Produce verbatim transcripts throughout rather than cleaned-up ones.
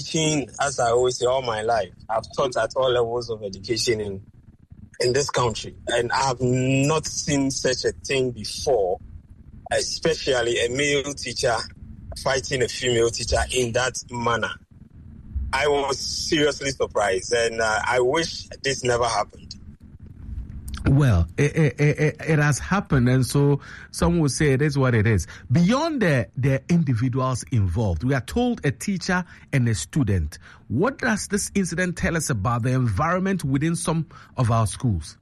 teaching, as I always say, all my life. I've taught at all levels of education in, in this country. And I have not seen such a thing before, especially a male teacher fighting a female teacher in that manner. I was seriously surprised, and uh, I wish this never happened. Well, it, it, it, it has happened, and so some will say it is what it is. Beyond the, the individuals involved, we are told a teacher and a student. What does this incident tell us about the environment within some of our schools?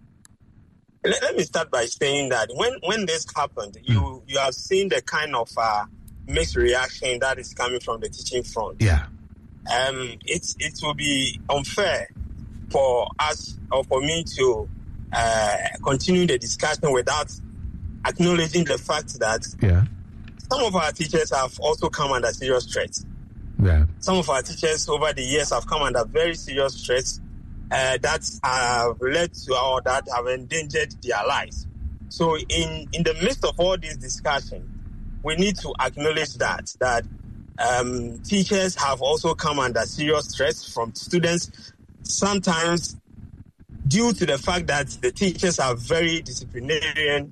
Let, let me start by saying that when, when this happened, mm. you, you have seen the kind of uh, mixed reaction that is coming from the teaching front. Yeah. Um, it, it will be unfair for us or for me to Uh, continue the discussion without acknowledging the fact that yeah. some of our teachers have also come under serious threat. Yeah. Some of our teachers over the years have come under very serious threats uh, that have led to or that have endangered their lives. So in, in the midst of all this discussion, we need to acknowledge that, that um, teachers have also come under serious threats from students, sometimes due to the fact that the teachers are very disciplinarian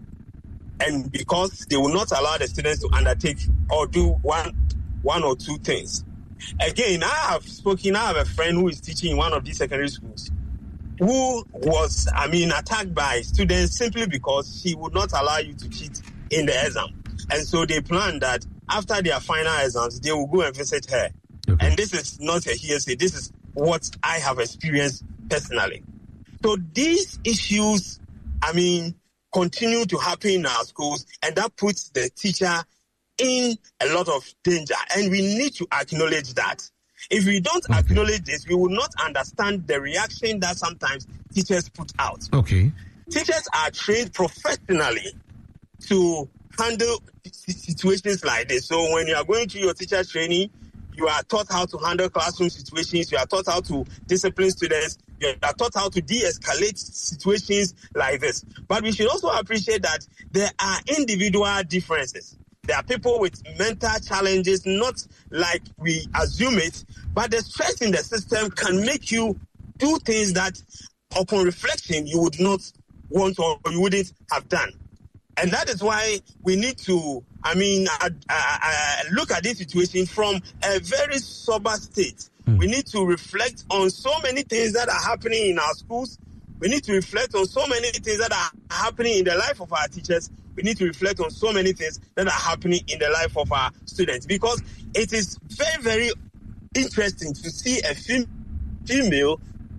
and because they will not allow the students to undertake or do one one or two things. Again, I have spoken, I have a friend who is teaching in one of these secondary schools who was, I mean, attacked by students simply because she would not allow you to cheat in the exam. And so they planned that after their final exams, they will go and visit her. Okay. And this is not a hearsay. This is what I have experienced personally. So these issues, I mean, continue to happen in our schools, and that puts the teacher in a lot of danger. And we need to acknowledge that. If we don't okay. acknowledge this, we will not understand the reaction that sometimes teachers put out. Okay. Teachers are trained professionally to handle situations like this. So when you are going to your teacher training, you are taught how to handle classroom situations. You are taught how to discipline students. You are taught how to de-escalate situations like this. But we should also appreciate that there are individual differences. There are people with mental challenges, not like we assume it, but the stress in the system can make you do things that, upon reflection, you would not want or you wouldn't have done. And that is why we need to, I mean, uh, uh, uh, look at this situation from a very sober state. Mm. We need to reflect on so many things that are happening in our schools. We need to reflect on so many things that are happening in the life of our teachers. We need to reflect on so many things that are happening in the life of our students, because it is very, very interesting to see a fem- female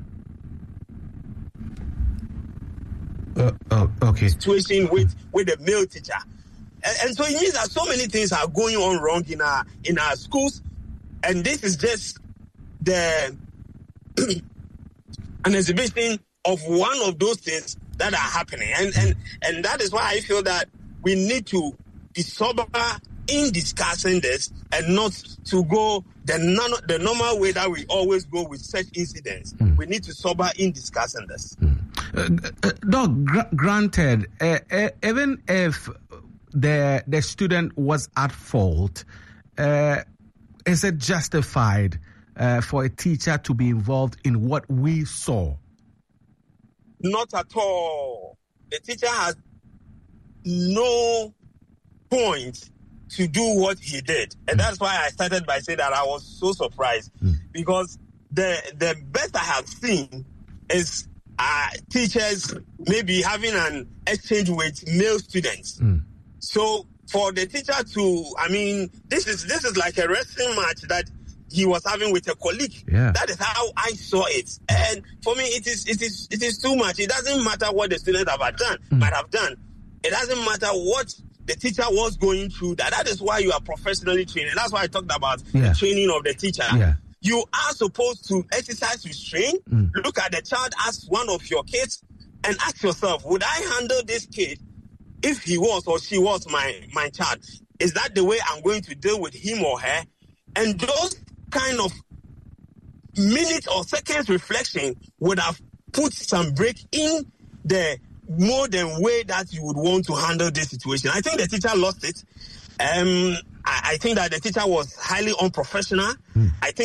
Uh, oh, okay. situation with, with a male teacher. And, and so it means that so many things are going on wrong in our in our schools. And this is just the an exhibition of one of those things that are happening. And, and, and that is why I feel that we need to be sober in discussing this and not to go the, non- the normal way that we always go with such incidents. Mm. We need to sober in discussing this. Mm. Uh, uh, Doc, gr- granted, uh, uh, even if the the student was at fault, uh, is it justified uh, for a teacher to be involved in what we saw? Not at all. The teacher has no point to do what he did. And that's why I started by saying that I was so surprised. Mm. Because the the best I have seen is uh, teachers maybe having an exchange with male students. Mm. So for the teacher to, I mean, this is this is like a wrestling match that he was having with a colleague. Yeah. That is how I saw it. And for me, it is it is it is too much. It doesn't matter what the students have done, mm. might have done. It doesn't matter what the teacher was going through. That that is why you are professionally trained. And that's why I talked about yeah. the training of the teacher. Yeah. You are supposed to exercise restraint. Mm. Look at the child as one of your kids and ask yourself, would I handle this kid if he was or she was my, my child? Is that the way I'm going to deal with him or her? And those kind of minutes or seconds reflection would have put some break in the more than way that you would want to handle this situation. I think the teacher lost it. Um, I, I think that the teacher was highly unprofessional. Mm. I think